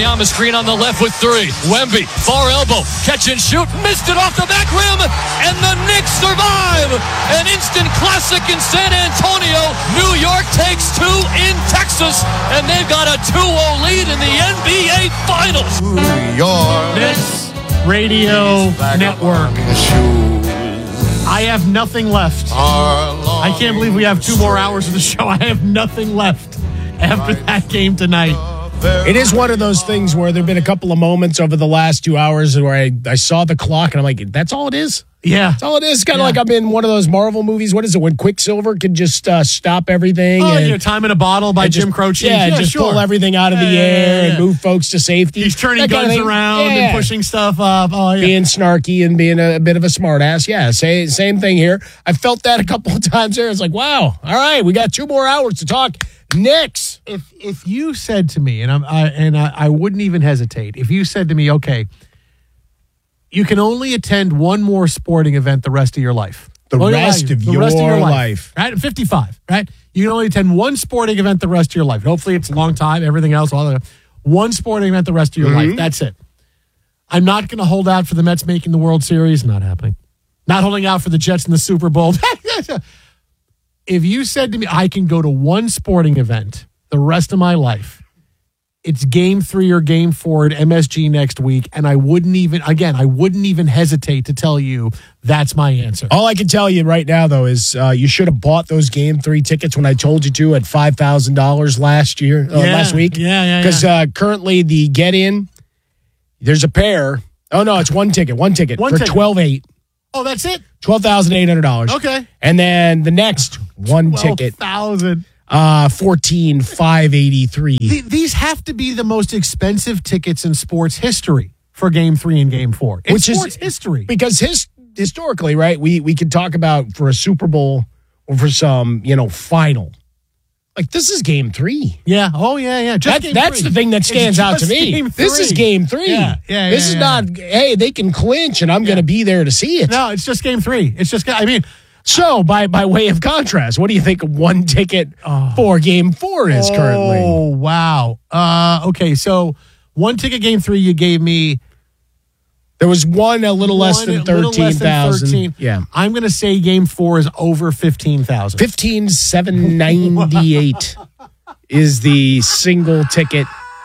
Thomas Green on the left with 3. Wemby, far elbow, catch and shoot, missed it off the back rim, and the Knicks survive. An instant classic in San Antonio. New York takes 2 in Texas, and they've got a 2-0 lead in the NBA Finals. This radio network. I have nothing left. I can't believe we have 2 more hours of the show. I have nothing left after that game tonight. It is one of those things where there have been a couple of moments over the last 2 hours where I saw the clock and I'm like, that's all it is? Yeah. That's all it is. Kind of like I'm in one of those Marvel movies. What is it? When Quicksilver can just stop everything. Oh, Time in a Bottle by Jim Croce. Yeah, just pull everything out of the air and move folks to safety. He's turning guns around and pushing stuff up. Oh, yeah. Being snarky and being a bit of a smartass. Yeah, same thing here. I felt that a couple of times there. It's like, wow, all right, we got 2 more hours to talk Knicks. If you said to me, and I wouldn't even hesitate, if you said to me, okay, you can only attend one more sporting event the rest of your life. The rest of your life. Right? At 55, right? You can only attend one sporting event the rest of your life. Hopefully it's a long time, everything else. One sporting event the rest of your life. That's it. I'm not going to hold out for the Mets making the World Series. Not happening. Not holding out for the Jets in the Super Bowl. If you said to me, I can go to one sporting event the rest of my life, it's Game 3 or Game 4 at MSG next week, and I wouldn't even hesitate to tell you that's my answer. All I can tell you right now, though, is you should have bought those Game 3 tickets when I told you to at $5,000 last week. Yeah. Because currently the get-in, there's a pair. Oh, no, it's one ticket for $12,800. Oh, that's it? $12,800. Okay. And then the next one ticket. $12,000. $14,583. These have to be the most expensive tickets in sports history for Game 3 and Game 4. It's sports history. Because historically, right, we could talk about for a Super Bowl or for some, final. Like, this is Game 3. Yeah. Oh, yeah. That's the thing that stands out to me. This is Game 3. Yeah. This is not, hey, they can clinch and I'm going to be there to see it. No, it's just Game 3. So, by way of contrast, what do you think one ticket for Game 4 is currently? Oh, wow. Okay, so one ticket Game 3 you gave me. There was one a little less than 13,000. Yeah. I'm going to say Game 4 is over 15,000. 15,798 is the single ticket.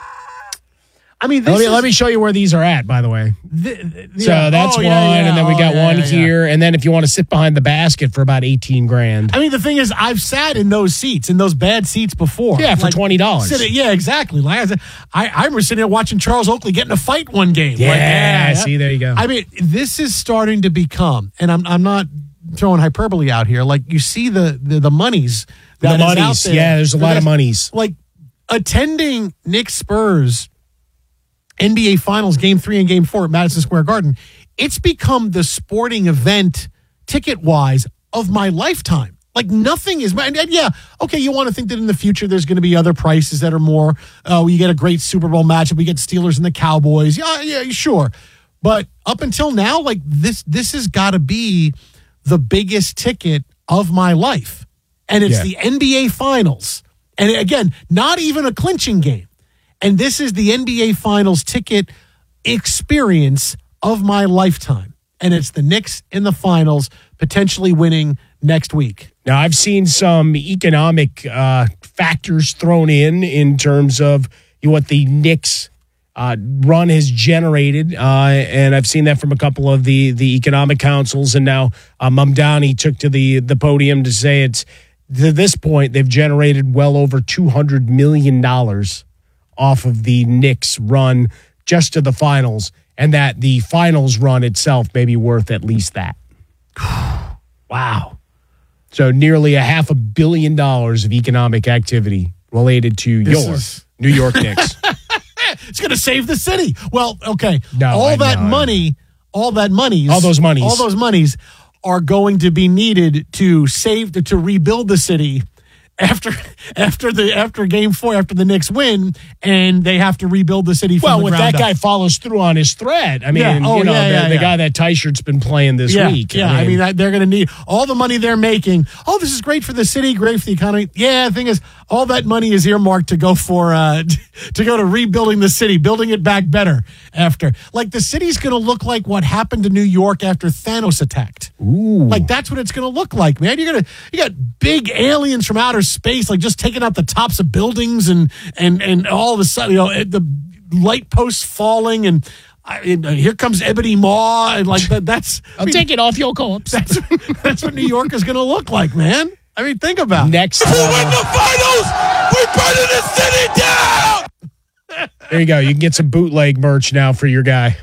Let me show you where these are at, by the way. So that's one, and then we got one here, and then if you want to sit behind the basket for about $18,000. The thing is, I've sat in those seats, in those bad seats before. Yeah, for $20. Yeah, exactly. I remember sitting there watching Charles Oakley get in a fight one game. Yeah, see, there you go. This is starting to become, and I'm not throwing hyperbole out here. Like, you see the monies that is out there. Yeah, there's a lot of monies. Like, attending Knicks Spurs NBA Finals Game 3 and Game 4 at Madison Square Garden, it's become the sporting event ticket-wise of my lifetime. Like, nothing is... And yeah, okay, you want to think that in the future there's going to be other prices that are more... you get a great Super Bowl matchup, we get Steelers and the Cowboys. Yeah, sure. But up until now, like, this has got to be the biggest ticket of my life. And it's the NBA Finals. And again, not even a clinching game. And this is the NBA Finals ticket experience of my lifetime. And it's the Knicks in the finals, potentially winning next week. Now, I've seen some economic factors thrown in terms of what the Knicks run has generated. And I've seen that from a couple of the economic councils. And now Mamdani took to the podium to say it's, to this point, they've generated well over $200 million off of the Knicks run just to the finals, and that the finals run itself may be worth at least that. Wow. So nearly $500 million of economic activity related to your New York Knicks. It's going to save the city. Well, okay. All those monies are going to be needed to rebuild the city after game 4, after the Knicks win, and they have to rebuild the city from Well, the with ground that up. guy follows through on his threat. I mean, Yeah. Oh, the guy that Tyshert's been playing this week. Yeah, I mean they're going to need all the money they're making. Oh, this is great for the city, great for the economy. Yeah, the thing is, all that money is earmarked to go for to go to rebuilding the city, building it back better after. Like the city's going to look like what happened to New York after Thanos attacked. Ooh. Like that's what it's going to look like, man. You got big aliens from outer space, like just taking out the tops of buildings and all of a sudden, the light posts falling and here comes Ebony Maw and like that's. I'll take it off your corpse. That's what New York is going to look like, man. I mean, think about it. Next Who level. win the finals? We're burning the city down! There you go. You can get some bootleg merch now for your guy.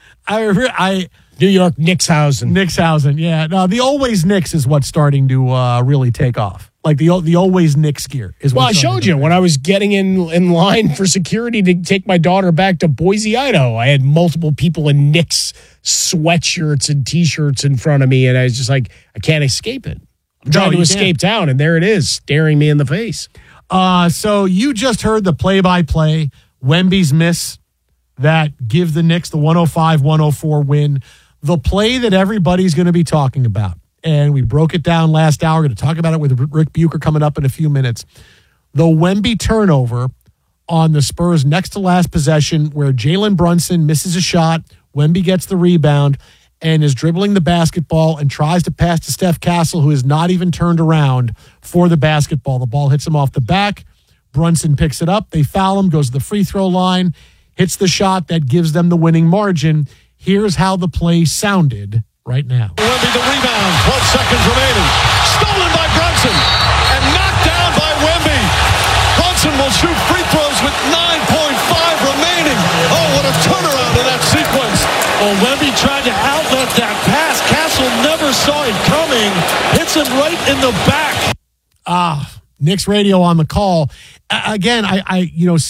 New York Knickshausen. Knickshausen, yeah. No, the Always Knicks is what's starting to really take off. Like the Always Knicks gear is. Well, I what's starting showed to you when I was getting in line for security to take my daughter back to Boise, Idaho. I had multiple people in Knicks sweatshirts and T-shirts in front of me, and I was just like, I can't escape it. I'm trying to escape town, and there it is, staring me in the face. So you just heard the play-by-play, Wemby's miss that give the Knicks the 105-104 win, the play that everybody's going to be talking about. And we broke it down last hour. We're going to talk about it with Rick Bucher coming up in a few minutes. The Wemby turnover on the Spurs' next to last possession where Jalen Brunson misses a shot, Wemby gets the rebound, and is dribbling the basketball and tries to pass to Steph Castle, who is not even turned around for the basketball. The ball hits him off the back. Brunson picks it up. They foul him, goes to the free throw line, hits the shot that gives them the winning margin. Here's how the play sounded right now. Wemby the rebound, 12 seconds remaining. Stolen by Brunson and knocked down by Wemby. Brunson will shoot free throws with 9.5 remaining. Oh, what a turnaround in that sequence. Well, Wemby tried to outlet that pass. Castle never saw it coming. Hits him right in the back. Knicks radio on the call. Again, I